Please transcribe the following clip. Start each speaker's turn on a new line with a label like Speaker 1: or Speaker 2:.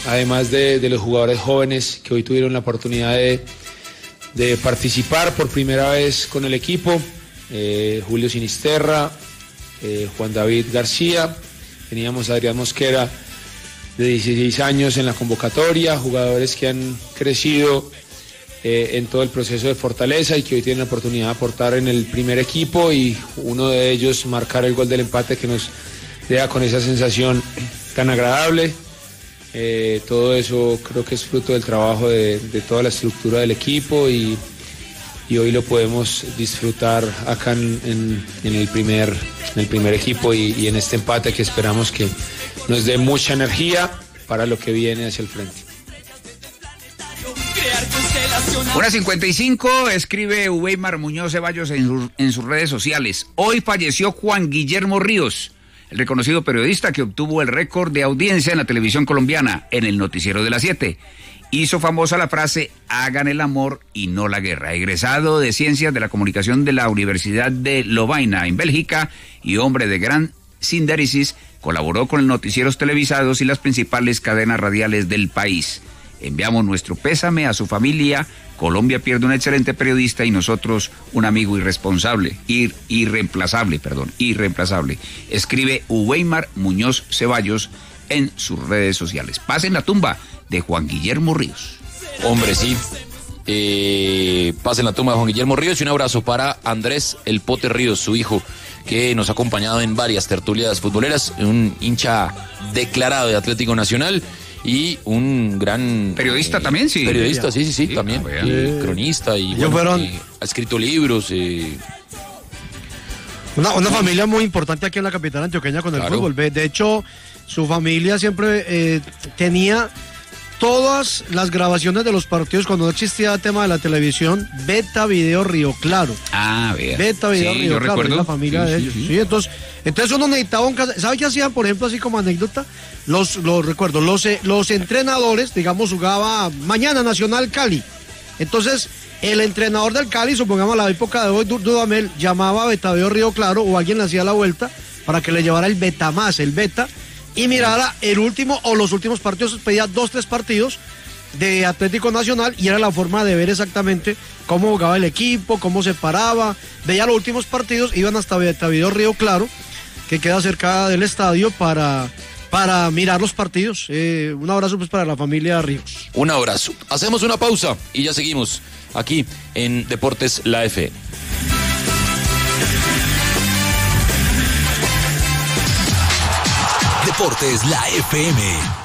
Speaker 1: además de los jugadores jóvenes que hoy tuvieron la oportunidad de participar por primera vez con el equipo, Julio Sinisterra, Juan David García, teníamos a Adrián Mosquera de 16 años en la convocatoria, jugadores que han crecido en todo el proceso de Fortaleza y que hoy tienen la oportunidad de aportar en el primer equipo, y uno de ellos marcar el gol del empate que nos deja con esa sensación tan agradable. Todo eso creo que es fruto del trabajo de toda la estructura del equipo, y hoy lo podemos disfrutar acá en el primer equipo y en este empate que esperamos que nos dé mucha energía para lo que viene hacia el frente.
Speaker 2: 1:55, escribe Weimar Muñoz Ceballos en sus redes sociales. Hoy falleció Juan Guillermo Ríos, el reconocido periodista que obtuvo el récord de audiencia en la televisión colombiana en el noticiero de las 7. Hizo famosa la frase, hagan el amor y no la guerra. Egresado de Ciencias de la Comunicación de la Universidad de Lovaina en Bélgica y hombre de gran sindéresis, colaboró con los noticieros televisados y las principales cadenas radiales del país. Enviamos nuestro pésame a su familia. Colombia pierde un excelente periodista y nosotros un amigo irreemplazable. Escribe Weimar Muñoz Ceballos en sus redes sociales. Pasen la tumba de Juan Guillermo Ríos.
Speaker 3: Hombre, sí. Pasen la tumba de Juan Guillermo Ríos, y un abrazo para Andrés El Pote Ríos, su hijo, que nos ha acompañado en varias tertulias futboleras, un hincha declarado de Atlético Nacional y un gran
Speaker 2: periodista también, sí.
Speaker 3: Periodista, sí, también. Cronista y ha escrito libros.
Speaker 4: Una familia muy importante aquí en la capital antioqueña con el fútbol. De hecho, su familia siempre tenía todas las grabaciones de los partidos cuando no existía el tema de la televisión. Beta Video Río Claro.
Speaker 2: Vea.
Speaker 4: Beta Video Río Claro,
Speaker 2: recuerdo.
Speaker 4: es la familia de ellos. Sí, entonces uno necesitaba un cassette. ¿Sabe qué hacían, por ejemplo, así como anécdota? Los entrenadores, digamos, jugaba mañana Nacional Cali. Entonces, el entrenador del Cali, supongamos a la época de hoy, Dudamel, llamaba a Beta Video Río Claro, o alguien le hacía la vuelta para que le llevara el Beta más, el Beta, y mirara el último o los últimos partidos. Pedía 2-3 partidos de Atlético Nacional y era la forma de ver exactamente cómo jugaba el equipo, cómo se paraba. Veía los últimos partidos, iban hasta Video Río Claro, que queda cerca del estadio, para mirar los partidos. Un abrazo pues para la familia Ríos.
Speaker 3: Un abrazo. Hacemos una pausa y ya seguimos aquí en Deportes La F.
Speaker 5: Deportes La FM.